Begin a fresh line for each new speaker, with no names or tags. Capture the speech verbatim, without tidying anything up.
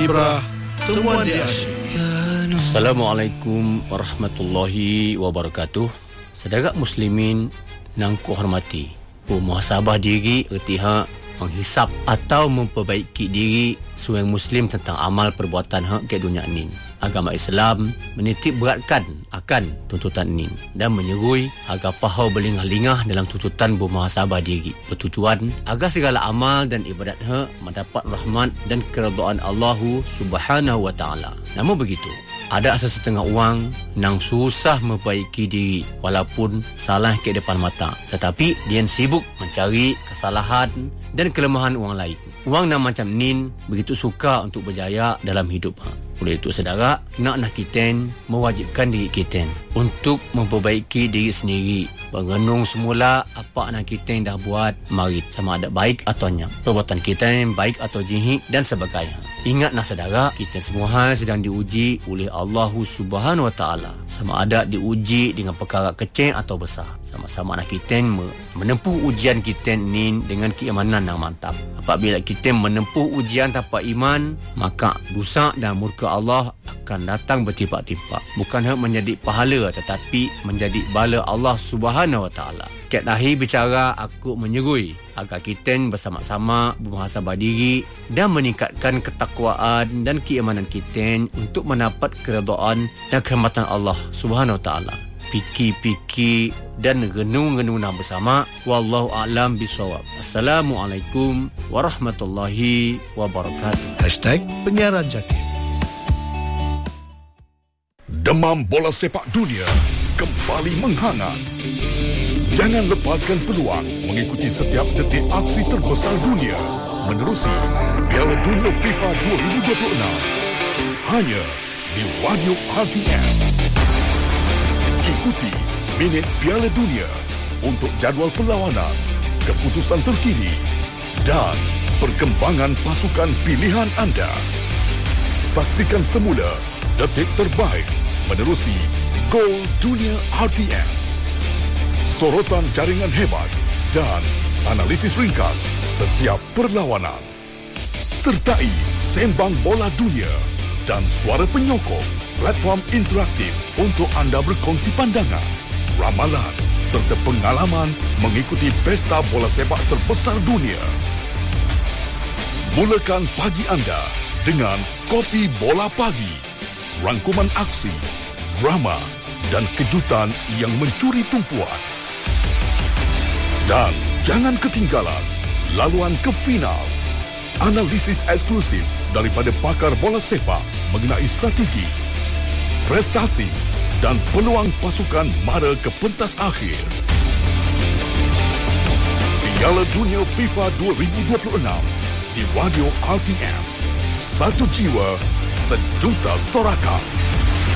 Ibrah, temuan di asyik.
Assalamualaikum warahmatullahi wabarakatuh. Saudara muslimin nang ku hormati, bermuhasabah diri erti hak menghisap atau memperbaiki diri seorang muslim tentang amal perbuatan hak ke dunia ni. Agama Islam menitik beratkan akan tuntutan ini dan menyerui agar pahau berlingah-lingah dalam tuntutan bermuhasabah diri, bertujuan agar segala amal dan ibadat hak mendapat rahmat dan keredaan Allah Subhanahu wa taala. Namun begitu, ada sesetengah orang nang susah memperbaiki diri walaupun salah ke depan mata, tetapi dia sibuk mencari kesalahan dan kelemahan orang lain. Orang nang macam ni begitu suka untuk berjaya dalam hidup. Oleh itu saudara, nak nak kita mewajibkan diri kita untuk memperbaiki diri sendiri, mengenung semula apa nak kita yang dah buat mari, sama ada baik atau nyam, perbuatan kita yang baik atau jihik dan sebagainya. Ingatlah saudara, kita semua sedang diuji oleh Allah Subhanahu wa taala, sama ada diuji dengan perkara kecil atau besar. Sama-sama nak kita menempuh ujian kita ni dengan keimanan yang mantap. Apabila kita menempuh ujian tanpa iman, maka dosa dan murka Allah akan datang bertipak-tipak. Bukan hanya menjadi pahala, tetapi menjadi bala Allah Subhanahu wa taala. Kat akhir bicara, aku menyerui agar kita bersama-sama bermuhasabah diri dan meningkatkan ketakwaan dan keimanan kita untuk mendapat keredaan dan kehormatan Allah Subhanahu wa taala. Fikir-fikir dan renung-renung bersama. Wallahu a'lam bisawab. Assalamualaikum warahmatullahi wabarakatuh.
Hashtag Penyiaran Jatim.
Demam bola sepak dunia kembali menghangat. Jangan lepaskan peluang mengikuti setiap detik aksi terbesar dunia menerusi Piala Dunia FIFA dua ribu dua puluh enam hanya di Radio R T M. Ikuti Minit Piala Dunia untuk jadual perlawanan, keputusan terkini dan perkembangan pasukan pilihan anda. Saksikan semula detik terbaik menerusi Gol Dunia R T M. Sorotan jaringan hebat dan analisis ringkas setiap perlawanan. Sertai Sembang Bola Dunia dan suara penyokong, platform interaktif untuk anda berkongsi pandangan, ramalan serta pengalaman mengikuti pesta bola sepak terbesar dunia. Mulakan pagi anda dengan Kopi Bola Pagi. Rangkuman aksi, drama dan kejutan yang mencuri tumpuan. Dan jangan ketinggalan laluan ke final. Analisis eksklusif daripada pakar bola sepak mengenai strategi, prestasi dan peluang pasukan mara ke pentas akhir. Piala Dunia FIFA dua ribu dua puluh enam di Radio R T M. Satu jiwa, sejuta sorakan.